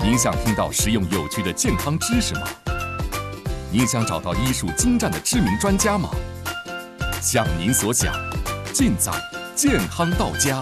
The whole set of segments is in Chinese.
您想听到实用有趣的健康知识吗？您想找到医术精湛的知名专家吗？像您所想，尽在健康到家。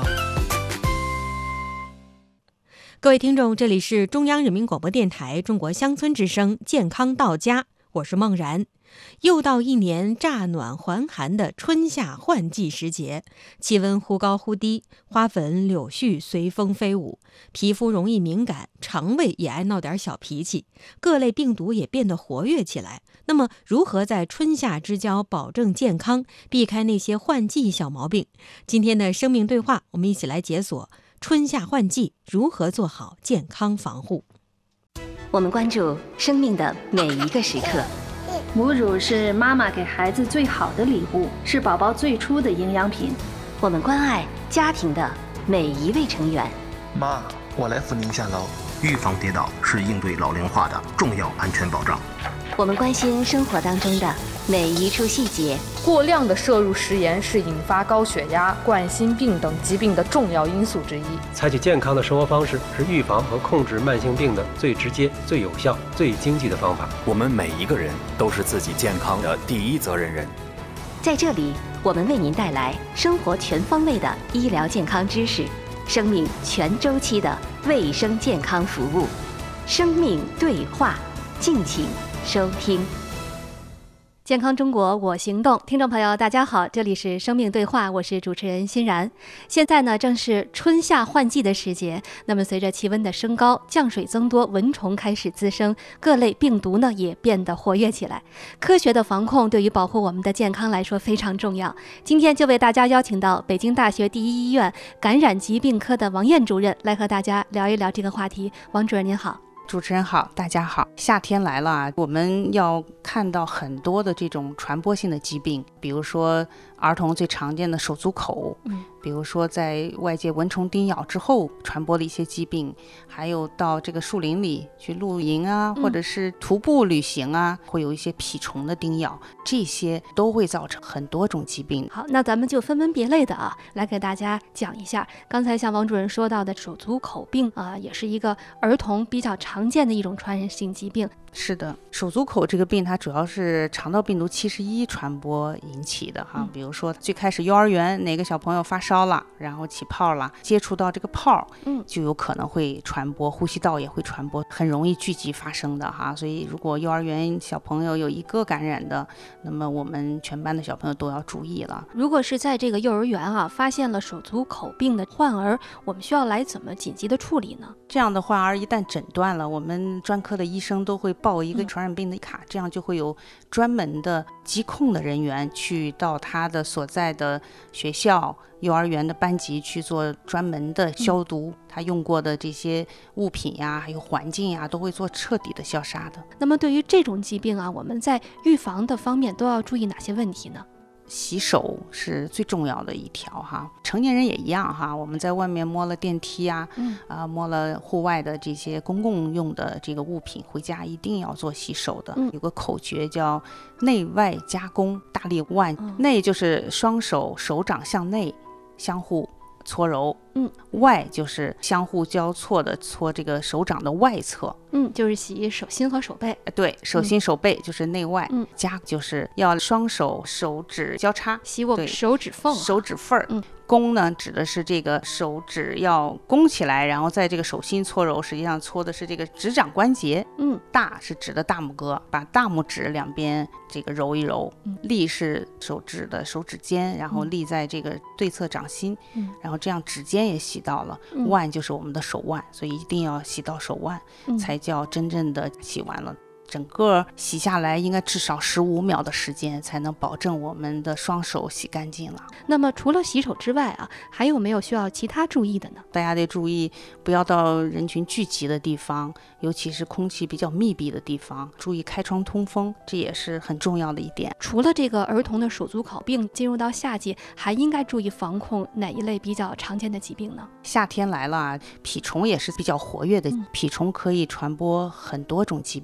各位听众，这里是中央人民广播电台中国乡村之声健康到家，我是梦然。又到一年乍暖还寒的春夏换季时节，气温忽高忽低，花粉柳絮随风飞舞，皮肤容易敏感，肠胃也爱闹点小脾气，各类病毒也变得活跃起来。那么如何在春夏之交保证健康，避开那些换季小毛病？今天的生命对话，我们一起来解锁春夏换季如何做好健康防护。 我们关注生命的每一个时刻。 母乳是妈妈给孩子最好的礼物，是宝宝最初的营养品。 我们关爱家庭的每一位成员。 妈，我来扶您下楼。预防跌倒是应对老龄化的重要安全保障。 我们关心生活当中的每一处细节。 过量的摄入食盐是引发高血压、冠心病等疾病的重要因素之一。 采取健康的生活方式是预防和控制慢性病的最直接、最有效、最经济的方法。 我们每一个人都是自己健康的第一责任人。 在这里，我们为您带来生活全方位的医疗健康知识，生命全周期的卫生健康服务。生命对话，敬请收听。健康中国我行动，听众朋友大家好，这里是生命对话，我是主持人欣然。现在呢正是春夏换季的时节，那么随着气温的升高，降水增多，蚊虫开始滋生，各类病毒呢也变得活跃起来。科学的防控对于保护我们的健康来说非常重要。今天就为大家邀请到北京大学第一医院感染疾病科的王燕主任来和大家聊一聊这个话题。王主任您好。 主持人好，大家好。夏天来了啊，我们要看到很多的这种传播性的疾病，比如说儿童最常见的手足口，比如说在外界蚊虫叮咬之后传播的一些疾病，还有到这个树林里去露营啊，或者是徒步旅行啊，会有一些蜱虫的叮咬，这些都会造成很多种疾病。 好，那咱们就分门别类的来给大家讲一下。刚才像王主任说到的手足口病也是一个儿童比较常见的一种传染性疾病。 是的，手足口这个病它主要是肠道病毒71传播引起的哈。比如说最开始幼儿园哪个小朋友发烧了，然后起泡了，接触到这个泡，就有可能会传播，呼吸道也会传播，很容易聚集发生的哈。所以如果幼儿园小朋友有一个感染的，那么我们全班的小朋友都要注意了。 如果是在这个幼儿园发现了手足口病的患儿，我们需要来怎么紧急的处理呢？ 这样的患儿一旦诊断了，我们专科的医生都会报一个传染病的卡，这样就会有专门的疾控的人员去到他的所在的学校、幼儿园的班级去做专门的消毒，他用过的这些物品呀，还有环境呀，都会做彻底的消杀的。 那么对于这种疾病我们在预防的方面都要注意哪些问题呢？ 洗手是最重要的一条哈，成年人也一样哈。我们在外面摸了电梯摸了户外的这些公共用的这个物品，回家一定要做洗手的。有个口诀叫内外夹攻，大力腕。内就是双手手掌向内相互搓揉，外就是相互交错的搓这个手掌的外侧， 就是洗手心和手背。 对，手心手背就是内外，夹就是要双手手指交叉， 洗我们手指缝， 手指缝儿。弓呢指的是这个手指要弓起来，然后在这个手心搓揉，实际上搓的是这个指掌关节。大是指的大拇哥，把大拇指两边这个揉一揉。立是手指的手指尖，然后立在这个对侧掌心，然后这样指尖也洗到了。腕就是我们的手腕，所以一定要洗到手腕，才叫真正的洗完了。整个洗下来应该至少15秒的时间，才能保证我们的双手洗干净了。 那么除了洗手之外还有没有需要其他注意的呢？ 大家得注意，不要到人群聚集的地方，尤其是空气比较密闭的地方，注意开窗通风，这也是很重要的一点。 除了这个儿童的手足口病，进入到夏季还应该注意防控哪一类比较常见的疾病呢？ 夏天来了，蜱虫也是比较活跃的，蜱虫可以传播很多种疾病的。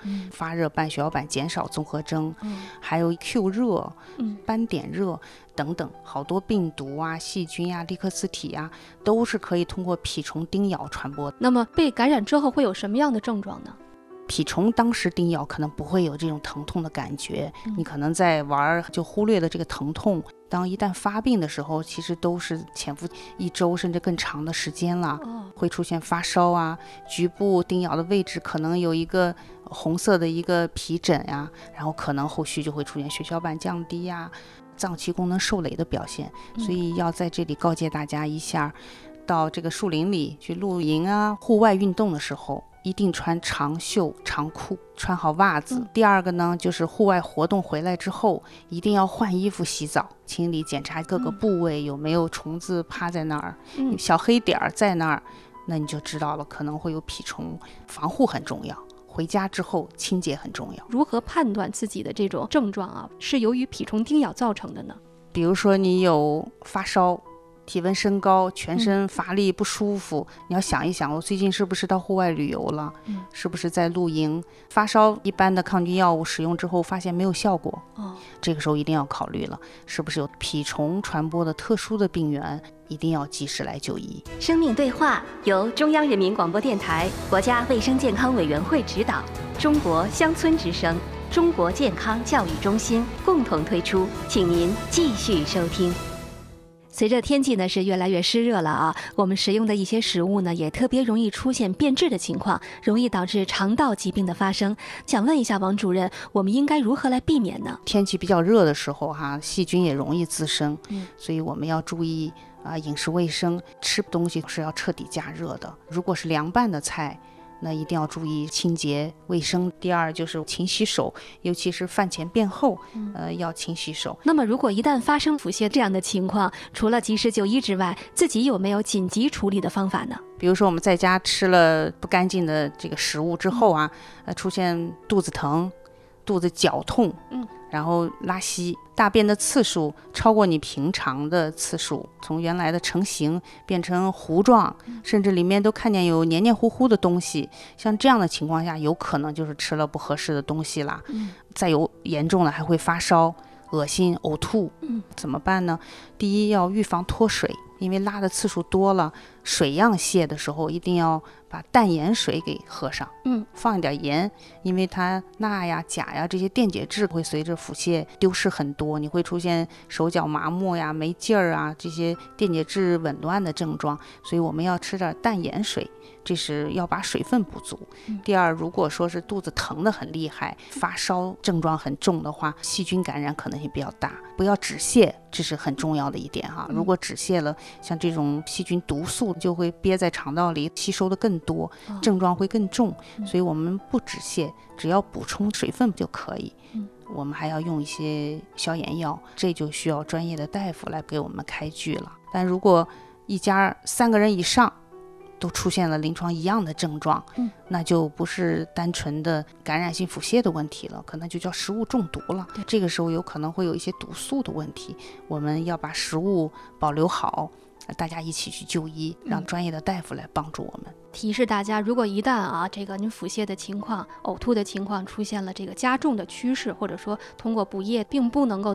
发热半血小板减少综合征，还有 Q 热、斑点热等等，好多病毒啊、细菌啊、利克斯体啊，都是可以通过蜱虫叮咬传播的。 那么被感染之后会有什么样的症状呢？ 蜱虫当时叮咬可能不会有这种疼痛的感觉，你可能在玩就忽略了这个疼痛。当一旦发病的时候，其实都是潜伏1周甚至更长的时间了，会出现发烧啊，局部叮咬的位置可能有一个红色的一个皮疹呀，然后可能后续就会出现血小板降低呀、脏器功能受累的表现。所以要在这里告诫大家一下，到这个树林里去露营啊、户外运动的时候，一定穿长袖长裤，穿好袜子。第二个呢，就是户外活动回来之后，一定要换衣服洗澡，清理检查各个部位有没有虫子趴在那儿，小黑点儿在那儿，那你就知道了，可能会有蜱虫，防护很重要。回家之后清洁很重要。 如何判断自己的这种症状啊，是由于蜱虫叮咬造成的呢？ 比如说你有发烧，体温升高，全身乏力不舒服，你要想一想，我最近是不是到户外旅游了，是不是在露营？发烧一般的抗菌药物使用之后发现没有效果，这个时候一定要考虑了，是不是有蜱虫传播的特殊的病源，一定要及时来就医。 生命对话由中央人民广播电台、国家卫生健康委员会指导，中国乡村之声、中国健康教育中心共同推出，请您继续收听。随着天气呢是越来越湿热了啊，我们食用的一些食物呢也特别容易出现变质的情况，容易导致肠道疾病的发生。想问一下王主任，我们应该如何来避免呢？ 天气比较热的时候细菌也容易滋生，所以我们要注意饮食卫生，吃东西是要彻底加热的。如果是凉拌的菜，那一定要注意清洁卫生。第二就是勤洗手，尤其是饭前便后，要勤洗手。 那么如果一旦发生腹泻这样的情况，除了及时就医之外，自己有没有紧急处理的方法呢？ 比如说我们在家吃了不干净的这个食物之后出现肚子疼、肚子绞痛，然后拉稀，大便的次数超过你平常的次数，从原来的成型变成糊状，甚至里面都看见有黏黏糊糊的东西，像这样的情况下，有可能就是吃了不合适的东西啦。再有严重的还会发烧、恶心、呕吐，怎么办呢？第一，要预防脱水，因为拉的次数多了，水样泻的时候一定要把淡盐水给喝上，放一点盐，因为它钠呀、钾呀这些电解质会随着腹泻丢失很多，你会出现手脚麻木呀、没劲儿啊这些电解质紊乱的症状，所以我们要吃点淡盐水，这是要把水分补足。第二，如果说是肚子疼得很厉害，发烧症状很重的话，细菌感染可能性比较大，不要止泻，这是很重要的一点如果止泻了，像这种细菌毒素就会憋在肠道里，吸收的更多，症状会更重，所以我们不止泻，只要补充水分就可以。我们还要用一些消炎药，这就需要专业的大夫来给我们开具了。但如果一家3个人以上都出现了临床一样的症状，那就不是单纯的感染性腹泻的问题了，可能就叫食物中毒了。这个时候有可能会有一些毒素的问题，我们要把食物保留好，大家一起去就医，让专业的大夫来帮助我们。 提示大家，如果一旦这个您腹泻的情况、呕吐的情况出现了这个加重的趋势，或者说通过补液并不能够